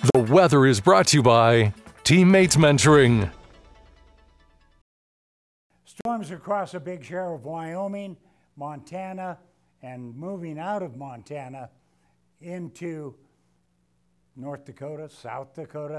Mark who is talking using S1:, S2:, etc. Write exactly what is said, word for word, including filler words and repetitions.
S1: The weather is brought to you by Teammates Mentoring.
S2: Storms across a big share of Wyoming, Montana, and moving out of Montana into North Dakota, South Dakota,